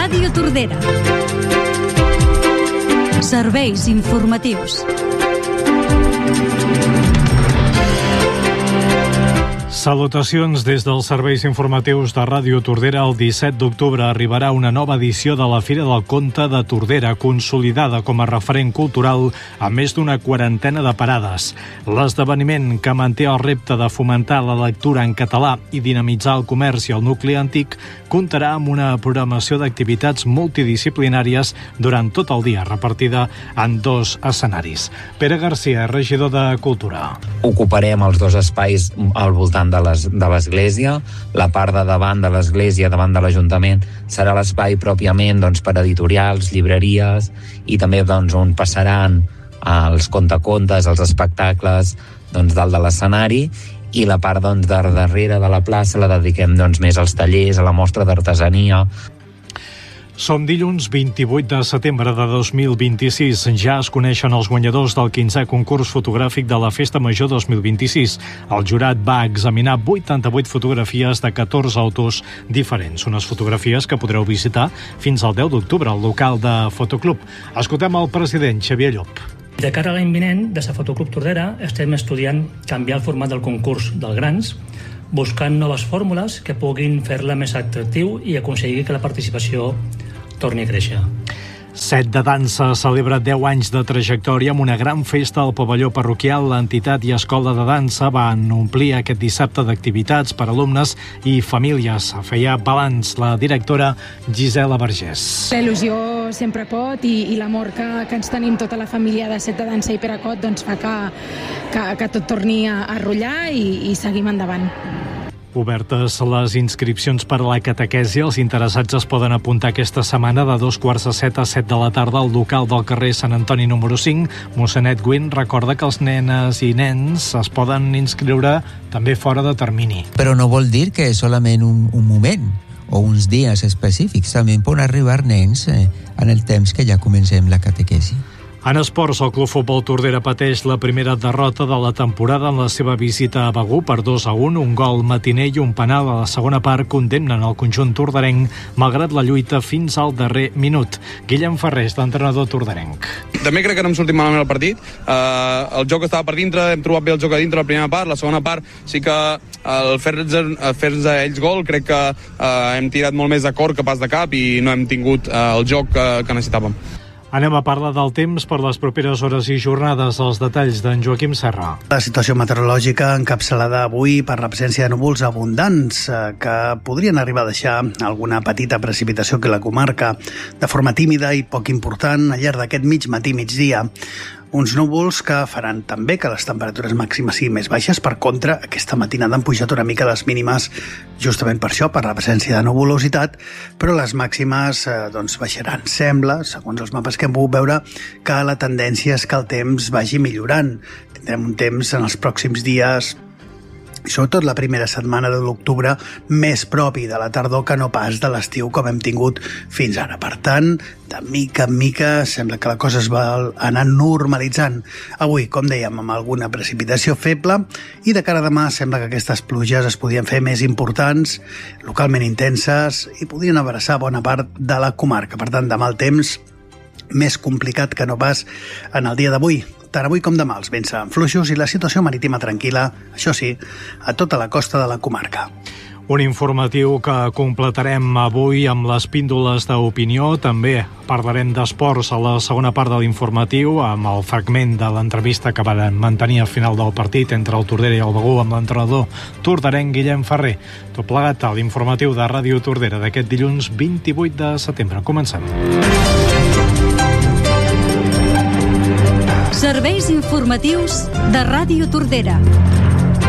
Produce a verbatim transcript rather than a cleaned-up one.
Ràdio Tordera. Serveis informatius. Salutacions des dels serveis informatius de Ràdio Tordera. El disset d'octubre arribarà una nova edició de la Fira del Conte de Tordera, consolidada com a referent cultural a més d'una quarantena de parades. L'esdeveniment, que manté el repte de fomentar la lectura en català i dinamitzar el comerç i el nucli antic, comptarà amb una programació d'activitats multidisciplinàries durant tot el dia, repartida en dos escenaris. Pere Garcia, regidor de Cultura. Ocuparem els dos espais al voltant de l'església. La part de davant de l'església, davant de l'Ajuntament, serà l'espai pròpiament doncs, per editorials, llibreries, i també doncs, on passaran els contacontes, els espectacles doncs, dalt de l'escenari, i la part doncs, de darrere de la plaça la dediquem doncs, més als tallers, a la mostra d'artesania. Som dilluns vint-i-vuit de setembre de dos mil vint-i-sis. Ja es coneixen els guanyadors del quinzè concurs fotogràfic de la Festa Major dos mil vint-i-sis. El jurat va examinar vuitanta-vuit fotografies de catorze autors diferents. Unes fotografies que podreu visitar fins al deu d'octubre al local de Fotoclub. Escoltem el president, Xavier Llop. De cara a l'any vinent, des de Fotoclub Tordera estem estudiant canviar el format del concurs dels grans, buscant noves fórmules que puguin fer-la més atractiu i aconseguir que la participació torni a créixer. Set de Dansa celebra deu anys de trajectòria amb una gran festa al pavelló parroquial. L'entitat i escola de dansa van omplir aquest dissabte d'activitats per alumnes i famílies. Feia balanç la directora Gisela Vergés. La il·lusió sempre pot i, i l'amor que, que ens tenim tota la família de Set de Dansa i Peracot doncs fa que, que, que tot torni a, a rotllar i, i seguim endavant. Obertes les inscripcions per a la catequesi. Els interessats es poden apuntar aquesta setmana de dos quarts de set a set de la tarda al local del carrer Sant Antoni número cinc. Mossènet Guin recorda que els nenes i nens es poden inscriure també fora de termini. Però no vol dir que és solament un, un moment o uns dies específics. També poden arribar nens eh, en el temps que ja comencem la catequesi. En esports, el Club Futbol Tordera pateix la primera derrota de la temporada en la seva visita a Begur per dos a un. Un gol matiner i un penal a la segona part condemnen el conjunt torderenc, malgrat la lluita fins al darrer minut. Guillem Ferrés, l'entrenador torderenc. També crec que no em sortim malament el partit. Uh, el joc estava per dintre, hem trobat bé el joc a dintre la primera part. La segona part sí que el fer-nos fer a ells gol crec que uh, hem tirat molt més de cor que pas de cap i no hem tingut uh, el joc que, que necessitàvem. Anem a parlar del temps per les properes hores i jornades. Els detalls d'en Joaquim Serra. La situació meteorològica encapçalada avui per l'absència de núvols abundants que podrien arribar a deixar alguna petita precipitació que la comarca de forma tímida i poc important al llarg d'aquest mig matí migdia. Uns núvols que faran també que les temperatures màximes siguin més baixes. Per contra, aquesta matinada han pujat una mica les mínimes justament per això, per l'absència de nuvolositat, però les màximes eh, doncs baixaran. Sembla, segons els mapes que hem pogut veure, que la tendència és que el temps vagi millorant. Tindrem un temps en els pròxims dies, i sobretot la primera setmana de l'octubre, més propi de la tardor que no pas de l'estiu com hem tingut fins ara. Per tant, de mica en mica sembla que la cosa es va anar normalitzant. Avui, com dèiem, amb alguna precipitació feble, i de cara a demà sembla que aquestes pluges es podien fer més importants, localment intenses, i podrien abraçar bona part de la comarca. Per tant, demà el temps més complicat que no pas en el dia d'avui. Tant avui com demà els vents seran fluixos i la situació marítima tranquil·la, això sí, a tota la costa de la comarca. Un informatiu que completarem avui amb les píndoles d'opinió. També parlarem d'esports a la segona part de l'informatiu, amb el fragment de l'entrevista que van mantenir al final del partit entre el Tordera i el Begur amb l'entrenador torderenc Guillem Ferrer. Tot plegat a l'informatiu de Ràdio Tordera d'aquest dilluns vint-i-vuit de setembre. Comencem. Serveis informatius de Ràdio Tordera.